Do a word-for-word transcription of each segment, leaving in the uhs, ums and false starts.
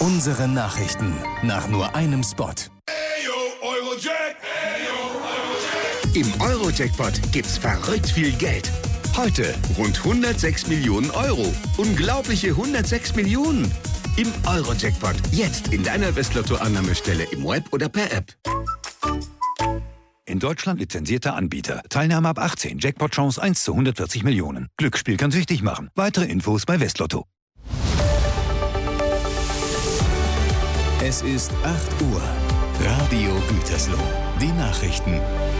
Unsere Nachrichten nach nur einem Spot. Im Euro-Jackpot gibt's verrückt viel Geld. Heute rund hundertsechs Millionen Euro. Unglaubliche hundertsechs Millionen. Im Euro-Jackpot. Jetzt in deiner Westlotto-Annahmestelle im Web oder per App. In Deutschland lizenzierter Anbieter. Teilnahme ab achtzehn. Jackpot-Chance eins zu hundertvierzig Millionen. Glücksspiel kann süchtig machen. Weitere Infos bei Westlotto. Es ist acht Uhr. Radio Gütersloh. Die Nachrichten.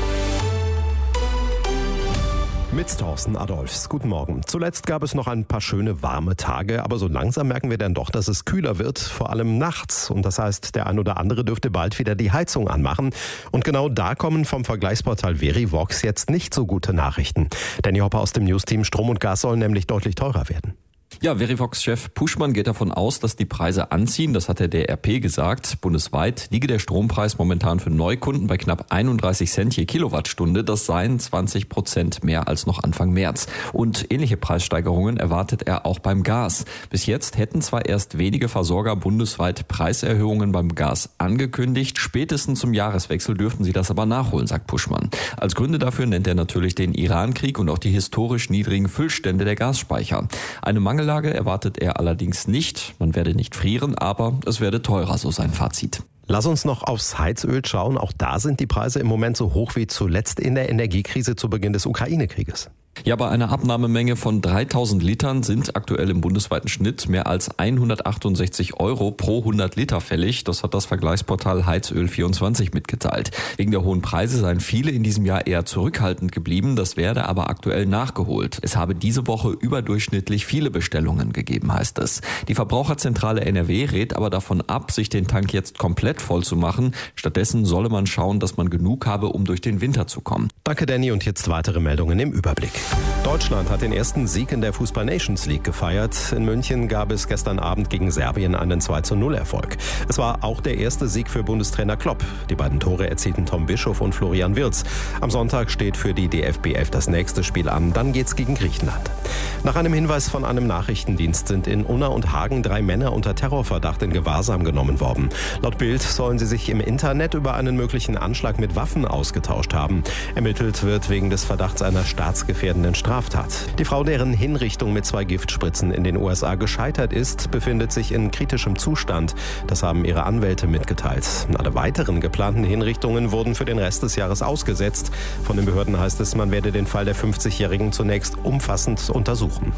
Mit Thorsten Adolphs. Guten Morgen. Zuletzt gab es noch ein paar schöne warme Tage, aber so langsam merken wir dann doch, dass es kühler wird, vor allem nachts. Und das heißt, der ein oder andere dürfte bald wieder die Heizung anmachen. Und genau da kommen vom Vergleichsportal Verivox jetzt nicht so gute Nachrichten. Danny Hopper aus dem Newsteam: Strom und Gas sollen nämlich deutlich teurer werden. Ja, Verivox-Chef Puschmann geht davon aus, dass die Preise anziehen. Das hat der D R P gesagt. Bundesweit liege der Strompreis momentan für Neukunden bei knapp einunddreißig Cent je Kilowattstunde. Das seien zwanzig Prozent mehr als noch Anfang März. Und ähnliche Preissteigerungen erwartet er auch beim Gas. Bis jetzt hätten zwar erst wenige Versorger bundesweit Preiserhöhungen beim Gas angekündigt. Spätestens zum Jahreswechsel dürften sie das aber nachholen, sagt Puschmann. Als Gründe dafür nennt er natürlich den Irankrieg und auch die historisch niedrigen Füllstände der Gasspeicher. Eine Mangellage erwartet er allerdings nicht. Man werde nicht frieren, aber es werde teurer, so sein Fazit. Lass uns noch aufs Heizöl schauen. Auch da sind die Preise im Moment so hoch wie zuletzt in der Energiekrise zu Beginn des Ukraine-Krieges. Ja, bei einer Abnahmemenge von dreitausend Litern sind aktuell im bundesweiten Schnitt mehr als hundertachtundsechzig Euro pro hundert Liter fällig. Das hat das Vergleichsportal Heizöl vierundzwanzig mitgeteilt. Wegen der hohen Preise seien viele in diesem Jahr eher zurückhaltend geblieben. Das werde aber aktuell nachgeholt. Es habe diese Woche überdurchschnittlich viele Bestellungen gegeben, heißt es. Die Verbraucherzentrale N R W rät aber davon ab, sich den Tank jetzt komplett voll zu machen. Stattdessen solle man schauen, dass man genug habe, um durch den Winter zu kommen. Danke, Danny. Und jetzt weitere Meldungen im Überblick. Deutschland hat den ersten Sieg in der Fußball-Nations League gefeiert. In München gab es gestern Abend gegen Serbien einen zwei zu null Erfolg. Es war auch der erste Sieg für Bundestrainer Klopp. Die beiden Tore erzielten Tom Bischof und Florian Wirtz. Am Sonntag steht für die D F B elf das nächste Spiel an. Dann geht's gegen Griechenland. Nach einem Hinweis von einem Nachrichtendienst sind in Unna und Hagen drei Männer unter Terrorverdacht in Gewahrsam genommen worden. Laut Bild sollen sie sich im Internet über einen möglichen Anschlag mit Waffen ausgetauscht haben. Ermittelt wird wegen des Verdachts einer staatsgefährdenden Straftat. Die Frau, deren Hinrichtung mit zwei Giftspritzen in den U S A gescheitert ist, befindet sich in kritischem Zustand. Das haben ihre Anwälte mitgeteilt. Alle weiteren geplanten Hinrichtungen wurden für den Rest des Jahres ausgesetzt. Von den Behörden heißt es, man werde den Fall der fünfzigjährigen zunächst umfassend untersuchen.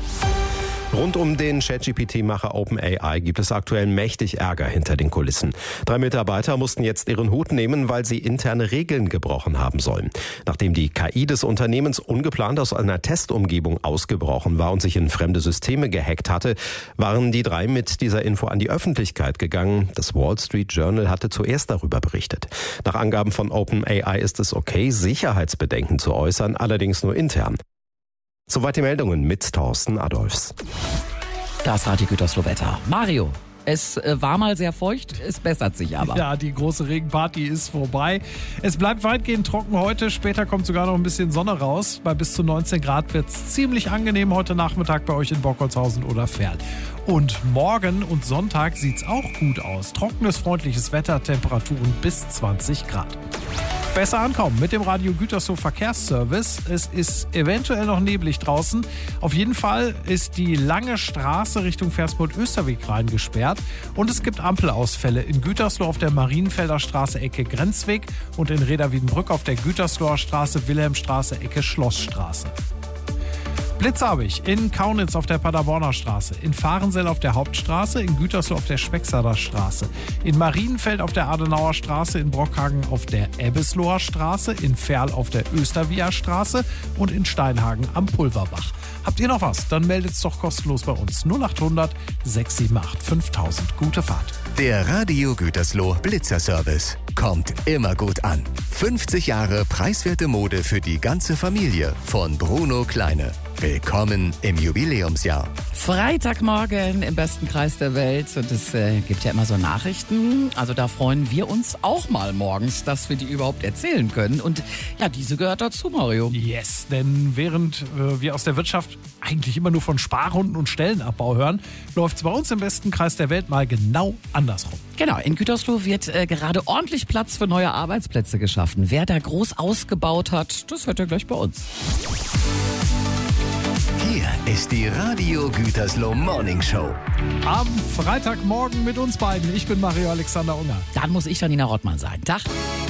Rund um den ChatGPT-Macher OpenAI gibt es aktuell mächtig Ärger hinter den Kulissen. Drei Mitarbeiter mussten jetzt ihren Hut nehmen, weil sie interne Regeln gebrochen haben sollen. Nachdem die K I des Unternehmens ungeplant aus einer Testumgebung ausgebrochen war und sich in fremde Systeme gehackt hatte, waren die drei mit dieser Info an die Öffentlichkeit gegangen. Das Wall Street Journal hatte zuerst darüber berichtet. Nach Angaben von OpenAI ist es okay, Sicherheitsbedenken zu äußern, allerdings nur intern. Soweit die Meldungen mit Thorsten Adolphs. Das Radio Gütersloh Wetter. Mario, es äh, war mal sehr feucht, es bessert sich aber. Ja, die große Regenparty ist vorbei. Es bleibt weitgehend trocken heute. Später kommt sogar noch ein bisschen Sonne raus. Bei bis zu neunzehn Grad wird es ziemlich angenehm heute Nachmittag bei euch in Bockholzhausen oder Verl. Und morgen und Sonntag sieht es auch gut aus. Trockenes, freundliches Wetter, Temperaturen bis zwanzig Grad. Besser ankommen mit dem Radio Gütersloh Verkehrsservice. Es ist eventuell noch neblig draußen. Auf jeden Fall ist die lange Straße Richtung Versmold-Österweg rein gesperrt. Und es gibt Ampelausfälle in Gütersloh auf der Marienfelder Straße Ecke Grenzweg und in Reda-Wiedenbrück auf der Gütersloher Straße Wilhelmstraße Ecke Schlossstraße. Blitzabig in Kaunitz auf der Paderborner Straße, in Fahrensell auf der Hauptstraße, in Gütersloh auf der Spexader Straße, in Marienfeld auf der Adenauer Straße, in Brockhagen auf der Ebbesloher Straße, in Verl auf der Östervia Straße und in Steinhagen am Pulverbach. Habt ihr noch was? Dann meldet's doch kostenlos bei uns. null achthundert sechs sieben acht fünftausend. Gute Fahrt. Der Radio Gütersloh Blitzerservice kommt immer gut an. fünfzig Jahre preiswerte Mode für die ganze Familie von Bruno Kleine. Willkommen im Jubiläumsjahr. Freitagmorgen im besten Kreis der Welt und es äh, gibt ja immer so Nachrichten, also da freuen wir uns auch mal morgens, dass wir die überhaupt erzählen können und ja, diese gehört dazu, Mario. Yes, denn während äh, wir aus der Wirtschaft eigentlich immer nur von Sparrunden und Stellenabbau hören, läuft es bei uns im besten Kreis der Welt mal genau andersrum. Genau, in Gütersloh wird äh, gerade ordentlich Platz für neue Arbeitsplätze geschaffen. Wer da groß ausgebaut hat, das hört ihr gleich bei uns. Hier ist die Radio Gütersloh Morning Show. Am Freitagmorgen mit uns beiden. Ich bin Mario Alexander Unger. Dann muss ich Janina Rottmann sein. Tag.